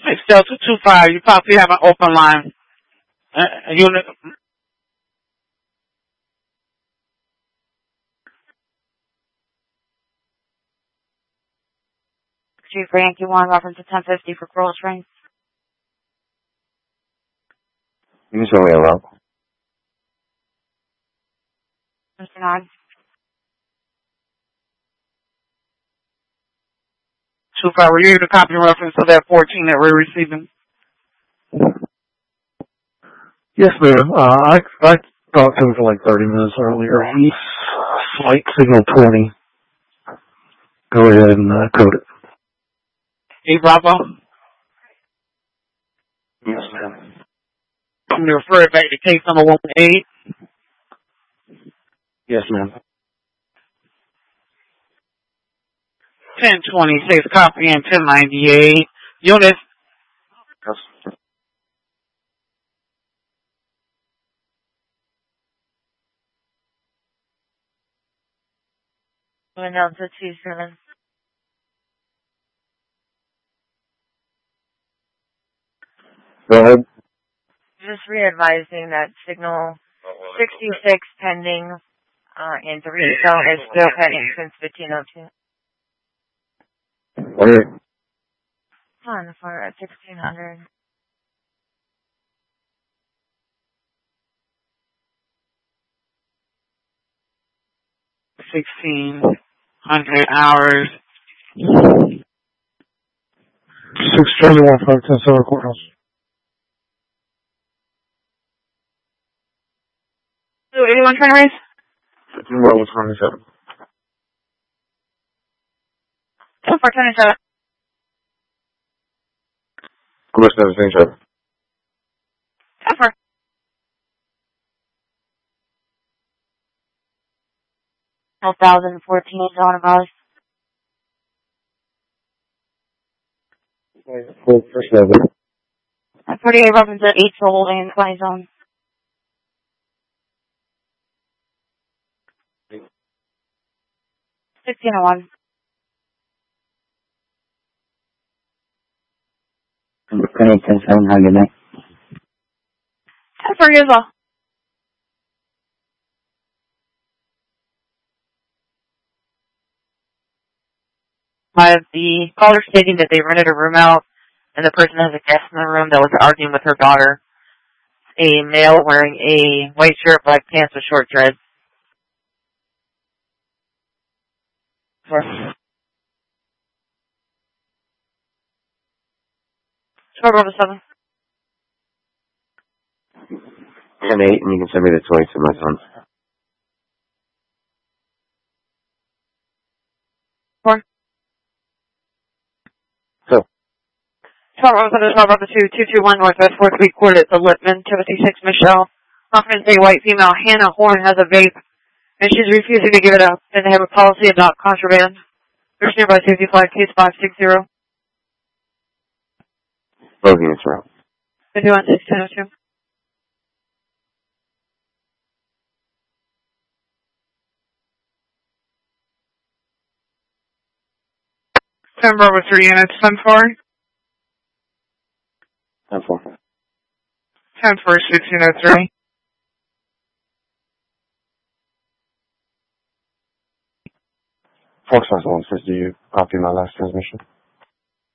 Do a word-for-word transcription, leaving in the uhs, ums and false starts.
It's Delta two five. You possibly have an open line. Uh, unit. Chief for Yankee one, reference to ten fifty for Coral Springs. You can show me around. Mister Nod. two five, were you able to copy and reference to that fourteen that we're receiving? Yes, ma'am. Uh, I, I talked to him for like thirty minutes earlier. He's flight signal twenty. Go ahead and uh, code it. Hey, Bravo. Yes, ma'am. I'm going to refer it back to case number one eight. Yes, ma'am. ten twenty-six, copy and ten ninety-eight. Unit. Yes. Delta two seven. Go ahead. Just re-advising that signal sixty-six pending, uh, and the resale is still pending since fifteen oh two. Okay. On for at sixteen hundred. sixteen hundred hours. six twenty-one, five ten seven courthouse. So anyone trying to raise? fifteen Bravo twenty-seven. ten four twenty-seven. Commissioner of the same ship. ten four. one thousand fourteen dollar dollars. Full first level. forty-eight reference at eight for holding in fly zone. sixteen oh one. ten ten seven, how good night. ten four years old. I have the caller stating that they rented a room out, and the person has a guest in the room that was arguing with her daughter. A male wearing a white shirt, black pants with short dreads. Short over seven. ten eight, and you can send me the twenty to my son. Four. So. twelve over seven, twelve over two, two two one Northwest fourth Street, coordinates of Lippman, Timothy six, Michelle. Reference a white female, Hannah Horn, has a vape, and she's refusing to give it up, and they have a policy of not contraband. There's nearby safety flag, case five six zero. Both units are out. fifty-one six ten oh two. ten over three units, ten four. ten four. ten four, sixteen oh three. Fox one says, do you copy my last transmission?